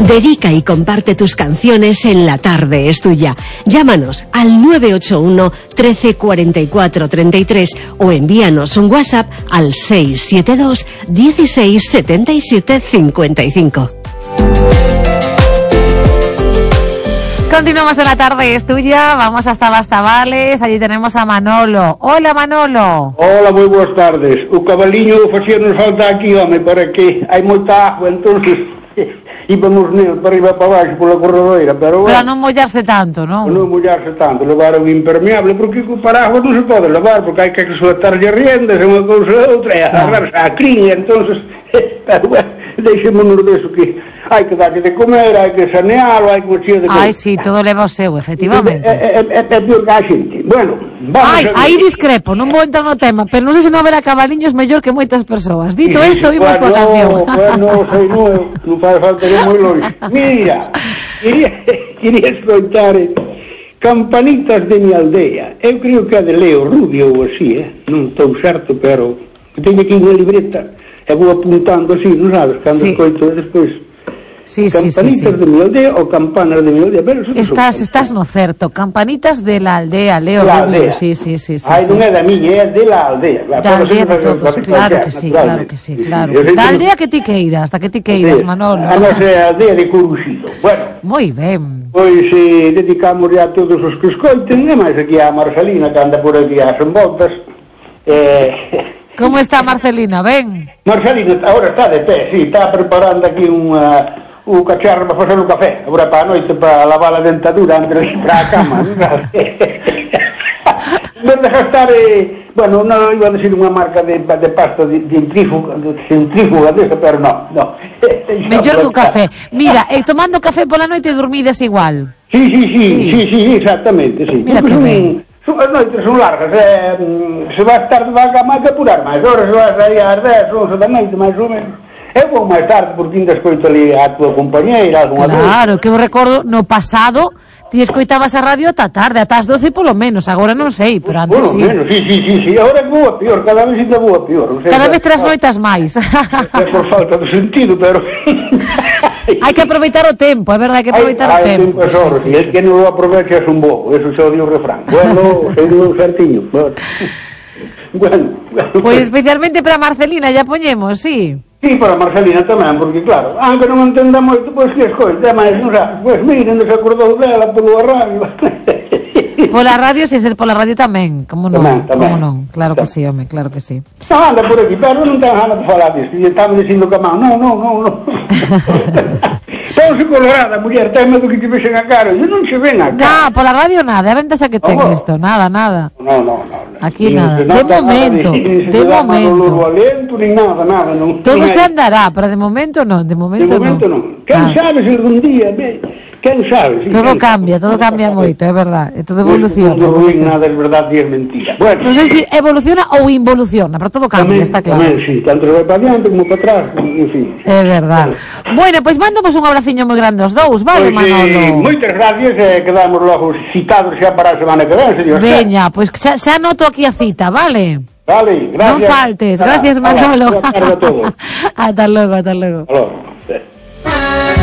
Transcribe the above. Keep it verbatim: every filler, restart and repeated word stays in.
Dedica y comparte tus canciones en La Tarde es Tuya. Llámanos al nueve ocho uno, trece, cuarenta y cuatro, treinta y tres o envíanos un WhatsApp al seis siete dos, dieciséis, setenta y siete, cincuenta y cinco. Continuamos en La Tarde es Tuya, vamos hasta Bastavales, allí tenemos a Manolo. Hola, Manolo. Hola, moi boas tardes. O cabaliño facíanos falta aquí, home, para que hai moita agua, entonces íbamos nel para arriba para baixo pola corredoira, pero Para bueno, non mollarse tanto, non? non mollarse tanto, levar un impermeable, porque co paraguas non se pode levar, porque hai que soltarlle riendas, unha cousa e outra, e agarrarse a criña, entonces, pero bueno, deixémonos deso que hai que darlle de comer, hai que sanealo, hai que mochir de comer. Ai, sí, todo leva o seu, efectivamente. É, é, é, é pior que a xente. Bueno, vamos Ai, a... aí discrepo, non vou entrar no tema, pero non sei se non haberá cabaliños mellor que moitas persoas. Dito isto, imos bueno, coa canción. Bueno, sei, non, non faz falta que moi longe. Mira, quería, quería escoitar eh, Campanitas de mi aldea. Eu creo que é de Leo Rubio ou así, eh? Non estou certo, pero teño aquí unha libreta e vou apuntando así, non sabes, cando Sí. escoito despois. Sí, sí, sí, Campanitas sí. de mi aldea ou campanas de mi aldea, pero eso Estás, son- estás no certo. Campanitas de la aldea, Leo La Rubio. aldea. Sí, sí, sí, sí. Ai, sí. non é da miña, é de la aldea. Claro, Da pode aldea ser de da- todos, da- claro da- que sí, naturalmente. claro que sí, claro. Eu sei Da que- aldea que ti queiras, da que ti queiras, Manolo. A nosa é a aldea de Coruxido. Bueno, Moi ben. pois eh, dedicamos a todos os que escoiten, e máis aquí a Marcelina, que anda por aquí ás envoltas. Eh, Como está Marcelina? Ben? Marcelina agora está de pé, sí, está preparando aquí unha o cacharro para facer o café, agora para a noite, para lavar a dentadura antes de ir para a cama. Non de gastar, eh, bueno, non iba a decir unha marca de, de pasta de, de centrífuga, de centrífuga desa, pero non, non. Mellor que o café. Mira, e tomando café pola noite dormides igual. Sí, sí, sí, Sí. sí, sí, sí, exactamente, sí. Mira Porque que son- ben. son- as noites son largas, eh, mm, se vas tarde vas a cama hai que apurar máis horas, se vas aí ás dez, onze da noite, máis ou menos. Eu vou máis tarde, porque ainda escoito ali a tua compañeira, algunha vez. Claro, que eu recordo no pasado ti escoitabas a radio ata tarde, ata as doce polo menos, agora non sei, pero antes Bueno, sí. menos, sí, sí, sí, sí, ahora é boa peor, cada vez ainda boa peor. O sea, Cada vez é- tras noitas máis. É por falta de sentido, pero... Hai que aproveitar o tempo, é verdade, hai que aproveitar o Ai, tempo. é sorro, Sí, sí, el sí. que non lo aprovecha é un bobo, eso xa o di o refrán. Bueno, sei un certiño. Bueno, bueno, bueno. Pois especialmente para Marcelina, ya poñemos, sí. Sí, para Marcelina tamén, porque claro, aunque non entenda moito, pois que escoite, máis, non sabes, pois miren, non se acordou dela polo radio. Pola radio, sin ser pola radio tamén, como non, Tamén, tamén. como non, claro que sí, home, claro que sí. Non anda por aquí, pero non ten ganas de falar disto, e estamos dicindo que a man, non, non, non, non. Ponse colorada, muller, ten medo que te vexen a cara, e non se ven a cara. No, pola radio nada, a ventaxa que ten Oh. isto, nada, nada. No, no, no. Aquí Nin nada. se De nota nada momento, nin se de te dá mal momento. olor ao aliento, nin nada, nada, non. Todo non se hai- andará, pero de momento non, de De momento, momento non. Quen Ah, sabe se algún día, ve, quen sabe? Si, Todo quen cambia, sabe? todo cambia moito, é verdade, e todo Neste evoluciona. mundo ruín evoluciona. nada é verdade e é mentira. Bueno, Non sei se evoluciona ou involuciona, pero todo cambia, tamén, está claro. tamén, sí, tanto vai para adiante como para atrás, en fin. É verdade. Bueno, pois mandamos un abraciño moi grande aos dous, vale, Pois, eh, Manolo? moitas gracias, eh, quedamos logo citados xa para a semana que ven, se Dios quer. Veña, pois xa, xa noto aquí a cita, vale? Vale, gracias. Non faltes, Nada, gracias nada, Manolo. boa tarde a todos. Ata logo, ata logo. Hasta logo.